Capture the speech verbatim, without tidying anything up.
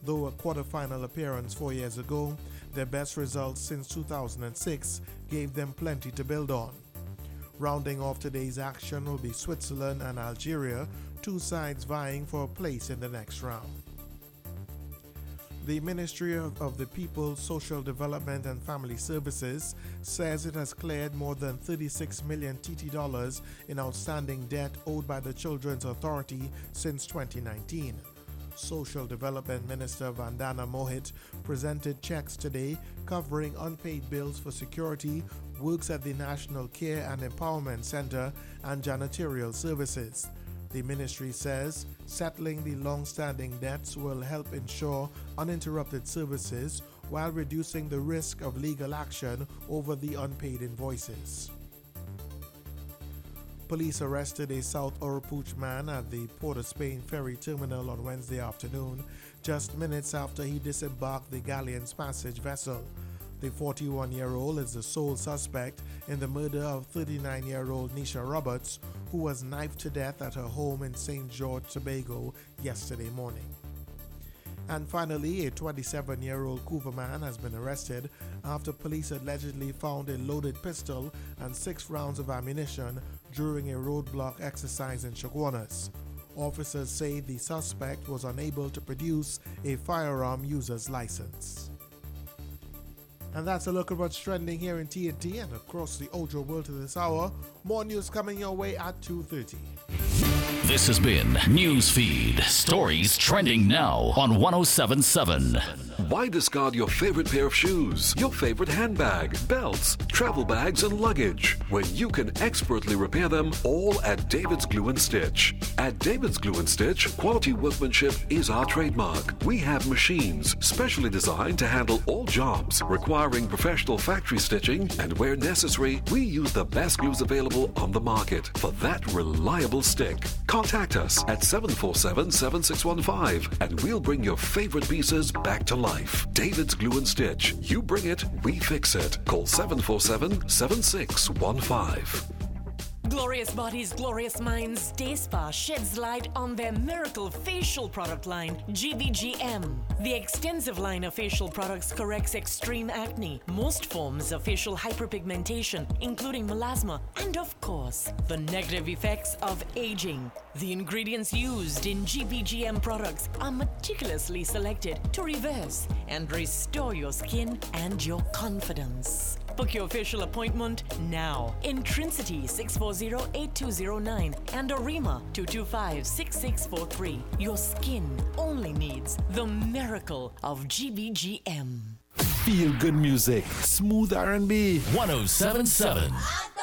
Though a quarterfinal appearance four years ago, their best results since two thousand six gave them plenty to build on. Rounding off today's action will be Switzerland and Algeria, two sides vying for a place in the next round. The Ministry of the People, Social Development and Family Services says it has cleared more than thirty-six million T T dollars in outstanding debt owed by the Children's Authority since twenty nineteen. Social Development Minister Vandana Mohit presented checks today covering unpaid bills for security, works at the National Care and Empowerment Center, and janitorial services. The ministry says settling the long-standing debts will help ensure uninterrupted services while reducing the risk of legal action over the unpaid invoices. Police arrested a South Oropouche man at the Port of Spain ferry terminal on Wednesday afternoon, just minutes after he disembarked the Galleon's Passage vessel. The forty-one-year-old is the sole suspect in the murder of thirty-nine-year-old Nisha Roberts, who was knifed to death at her home in Saint George, Tobago, yesterday morning. And finally, a twenty-seven-year-old Cooper man has been arrested after police allegedly found a loaded pistol and six rounds of ammunition during a roadblock exercise in Chaguanas. Officers say the suspect was unable to produce a firearm user's license. And that's a look at what's trending here in T N T and across the Ojo world to this hour. More news coming your way at two thirty. This has been Newsfeed, stories trending now on one oh seven point seven. Why discard your favorite pair of shoes, your favorite handbag, belts, travel bags, and luggage when you can expertly repair them all at David's Glue and Stitch? At David's Glue and Stitch, quality workmanship is our trademark. We have machines specially designed to handle all jobs requiring professional factory stitching, and where necessary, we use the best glues available on the market for that reliable stick. Contact us at seven four seven, seven six one five and we'll bring your favorite pieces back to life. David's Glue and Stitch. You bring it, we fix it. Call seven four seven, seven six one five. Glorious Bodies, Glorious Minds Day Spa sheds light on their miracle facial product line, G V G M. The extensive line of facial products corrects extreme acne, most forms of facial hyperpigmentation, including melasma, and of course, the negative effects of aging. The ingredients used in G V G M products are meticulously selected to reverse and restore your skin and your confidence. Book your facial appointment now. Intrinsity six four zero, eight two zero nine and Arima two two five, six six four three. Your skin only needs the miracle of G V G M. Feel good music, smooth R and B. one oh seven point seven.